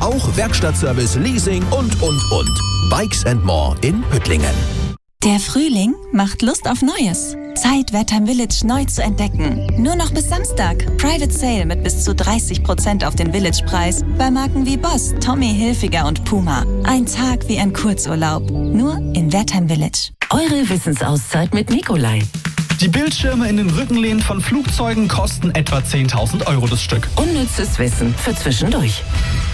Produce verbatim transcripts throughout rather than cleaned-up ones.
Auch Werkstattservice, Leasing und, und, und. Bikes and More in Püttlingen. Der Frühling macht Lust auf Neues. Zeit, Wertheim Village neu zu entdecken. Nur noch bis Samstag. Private Sale mit bis zu dreißig Prozent auf den Village-Preis bei Marken wie Boss, Tommy Hilfiger und Puma. Ein Tag wie ein Kurzurlaub. Nur in Wertheim Village. Eure Wissensauszeit mit Nikolai. Die Bildschirme in den Rückenlehnen von Flugzeugen kosten etwa zehntausend Euro das Stück. Unnützes Wissen für zwischendurch.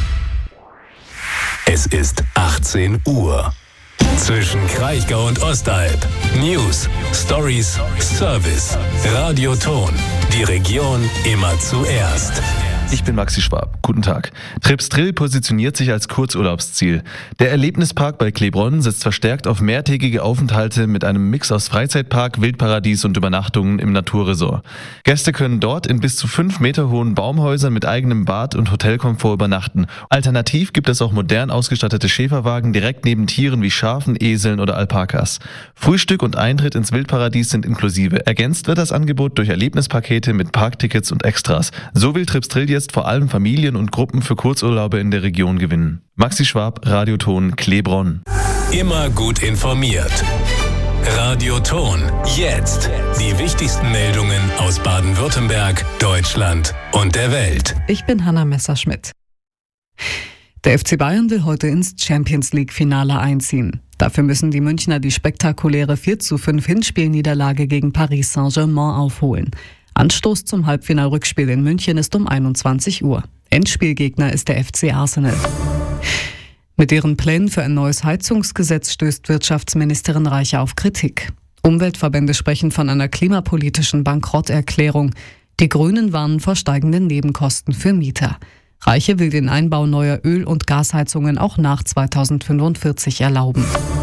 Es ist achtzehn Uhr. Zwischen Kraichgau und Ostalb. News, Stories, Service. Radioton. Die Region immer zuerst. Ich bin Maxi Schwab. Guten Tag. Tripstrill positioniert sich als Kurzurlaubsziel. Der Erlebnispark bei Klebronn setzt verstärkt auf mehrtägige Aufenthalte mit einem Mix aus Freizeitpark, Wildparadies und Übernachtungen im Naturresort. Gäste können dort in bis zu fünf Meter hohen Baumhäusern mit eigenem Bad und Hotelkomfort übernachten. Alternativ gibt es auch modern ausgestattete Schäferwagen direkt neben Tieren wie Schafen, Eseln oder Alpakas. Frühstück und Eintritt ins Wildparadies sind inklusive. Ergänzt wird das Angebot durch Erlebnispakete mit Parktickets und Extras. So will Tripstrill jetzt vor allem Familien und Gruppen für Kurzurlaube in der Region gewinnen. Maxi Schwab, Radioton, Klebronn. Immer gut informiert. Radioton. Jetzt. Die wichtigsten Meldungen aus Baden-Württemberg, Deutschland und der Welt. Ich bin Hanna Messerschmidt. Der F C Bayern will heute ins Champions-League-Finale einziehen. Dafür müssen die Münchner die spektakuläre vier zu fünf Hinspielniederlage gegen Paris Saint-Germain aufholen. Anstoß zum Halbfinal-Rückspiel in München ist um einundzwanzig Uhr. Endspielgegner ist der F C Arsenal. Mit ihren Plänen für ein neues Heizungsgesetz stößt Wirtschaftsministerin Reiche auf Kritik. Umweltverbände sprechen von einer klimapolitischen Bankrotterklärung. Die Grünen warnen vor steigenden Nebenkosten für Mieter. Reiche will den Einbau neuer Öl- und Gasheizungen auch nach zweitausendfünfundvierzig erlauben.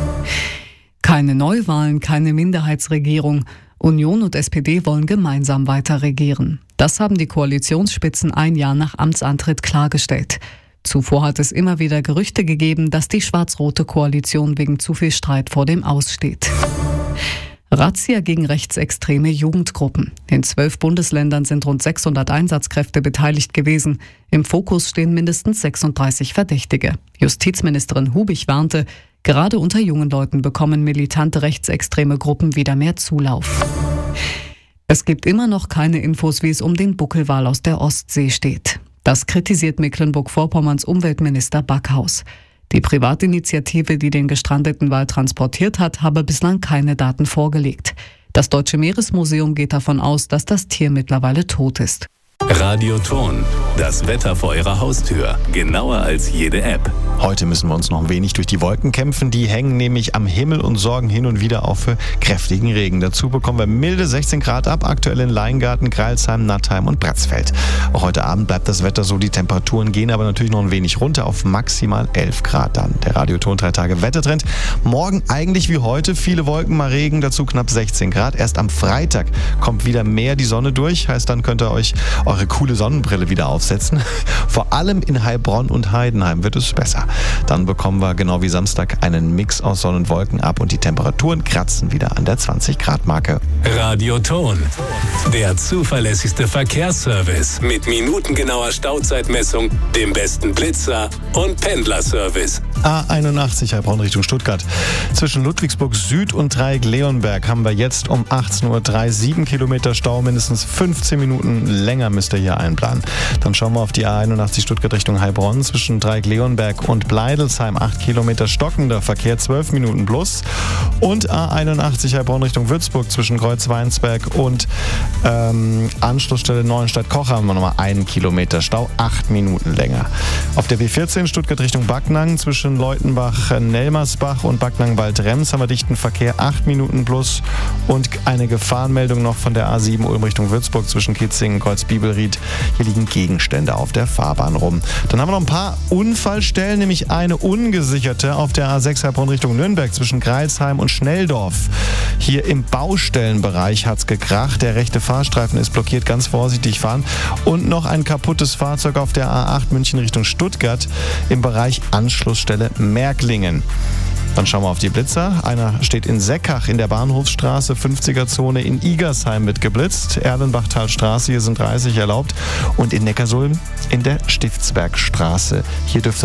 Keine Neuwahlen, keine Minderheitsregierung. Union und S P D wollen gemeinsam weiter regieren. Das haben die Koalitionsspitzen ein Jahr nach Amtsantritt klargestellt. Zuvor hat es immer wieder Gerüchte gegeben, dass die schwarz-rote Koalition wegen zu viel Streit vor dem Aus steht. Razzia gegen rechtsextreme Jugendgruppen. In zwölf Bundesländern sind rund sechshundert Einsatzkräfte beteiligt gewesen. Im Fokus stehen mindestens sechsunddreißig Verdächtige. Justizministerin Hubig warnte, gerade unter jungen Leuten bekommen militante rechtsextreme Gruppen wieder mehr Zulauf. Es gibt immer noch keine Infos, wie es um den Buckelwal aus der Ostsee steht. Das kritisiert Mecklenburg-Vorpommerns Umweltminister Backhaus. Die Privatinitiative, die den gestrandeten Wal transportiert hat, habe bislang keine Daten vorgelegt. Das Deutsche Meeresmuseum geht davon aus, dass das Tier mittlerweile tot ist. Radioton. Das Wetter vor Ihrer Haustür. Genauer als jede App. Heute müssen wir uns noch ein wenig durch die Wolken kämpfen. Die hängen nämlich am Himmel und sorgen hin und wieder auch für kräftigen Regen. Dazu bekommen wir milde sechzehn Grad ab, aktuell in Leingarten, Greilsheim, Nattheim und Bratzfeld. Auch heute Abend bleibt das Wetter so. Die Temperaturen gehen aber natürlich noch ein wenig runter auf maximal elf Grad dann. Der Radioton drei Tage Wettertrend. Morgen eigentlich wie heute. Viele Wolken, mal Regen, dazu knapp sechzehn Grad. Erst am Freitag kommt wieder mehr die Sonne durch. Heißt, dann könnt ihr euch eure coole Sonnenbrille wieder aufsetzen. Vor allem in Heilbronn und Heidenheim wird es besser. Dann bekommen wir genau wie Samstag einen Mix aus Sonne und Wolken ab und die Temperaturen kratzen wieder an der zwanzig Grad Marke. Radioton. Der zuverlässigste Verkehrsservice mit minutengenauer Stauzeitmessung, dem besten Blitzer und Pendlerservice. A einundachtzig Heilbronn Richtung Stuttgart. Zwischen Ludwigsburg Süd und Dreieck Leonberg haben wir jetzt um achtzehn Uhr drei sieben Kilometer Stau, mindestens fünfzehn Minuten länger müsst ihr hier einplanen. Dann schauen wir auf die A einundachtzig Stuttgart Richtung Heilbronn zwischen Dreieck Leonberg und Bleidelsheim acht Kilometer stockender Verkehr, zwölf Minuten plus. Und A einundachtzig Heilbronn Richtung Würzburg zwischen Kreuzweinsberg und ähm, Anschlussstelle Neuenstadt-Koch haben wir nochmal einen Kilometer Stau, acht Minuten länger. Auf der B vierzehn Stuttgart Richtung Backnang zwischen Leutenbach-Nelmersbach und Backnang-Waldrems haben wir dichten Verkehr, acht Minuten plus. Und eine Gefahrenmeldung noch von der A sieben Ulm Richtung Würzburg zwischen Kitzingen und Kreuzbibelried. Hier liegen Gegenstände auf der Fahrbahn rum. Dann haben wir noch ein paar Unfallstellen, nämlich eine ungesicherte auf der A sechs Heilbronn Richtung Nürnberg zwischen Greilsheim und Schnelldorf. Hier im Baustellenbereich hat es gekracht. Der rechte Fahrstreifen ist blockiert, ganz vorsichtig fahren. Und noch ein kaputtes Fahrzeug auf der A acht München Richtung Stuttgart im Bereich Anschlussstelle Märklingen. Dann schauen wir auf die Blitzer. Einer steht in Seckach in der Bahnhofsstraße, fünfziger Zone. In Igersheim wird geblitzt. Erlenbachtalstraße, hier sind dreißig erlaubt. Und in Neckarsulm in der Stiftsbergstraße. Hier dürfte